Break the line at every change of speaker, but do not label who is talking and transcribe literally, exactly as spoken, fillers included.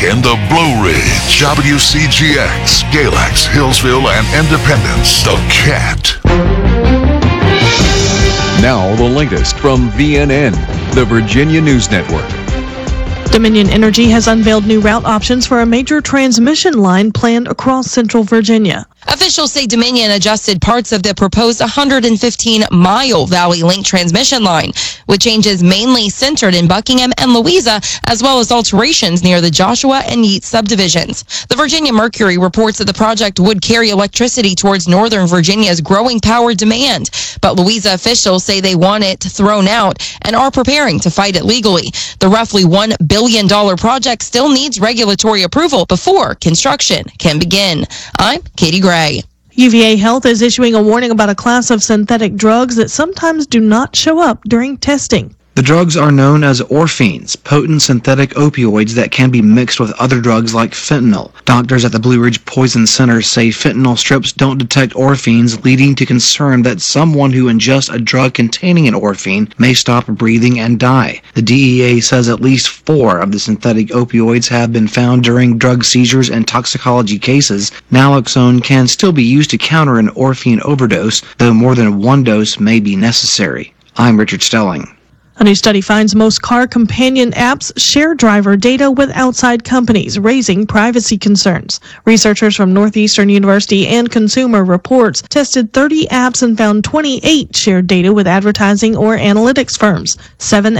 in the Blue Ridge, W C G X, Galax, Hillsville, and Independence, The Cat.
Now the latest from V N N, the Virginia News Network.
Dominion Energy has unveiled new route options for a major transmission line planned across central Virginia.
Officials say Dominion adjusted parts of the proposed one hundred fifteen mile Valley Link transmission line, with changes mainly centered in Buckingham and Louisa, as well as alterations near the Joshua and Yeats subdivisions. The Virginia Mercury reports that the project would carry electricity towards northern Virginia's growing power demand, but Louisa officials say they want it thrown out and are preparing to fight it legally. The roughly one billion dollars project still needs regulatory approval before construction can begin. I'm Katie Gray.
U V A Health is issuing a warning about a class of synthetic drugs that sometimes do not show up during testing.
The drugs are known as orphines, potent synthetic opioids that can be mixed with other drugs like fentanyl. Doctors at the Blue Ridge Poison Center say fentanyl strips don't detect orphines, leading to concern that someone who ingests a drug containing an orphine may stop breathing and die. The D E A says at least four of the synthetic opioids have been found during drug seizures and toxicology cases. Naloxone can still be used to counter an orphine overdose, though more than one dose may be necessary. I'm Richard Stelling.
A new study finds most car companion apps share driver data with outside companies, raising privacy concerns. Researchers from Northeastern University and Consumer Reports tested thirty apps and found twenty-eight shared data with advertising or analytics firms. Seven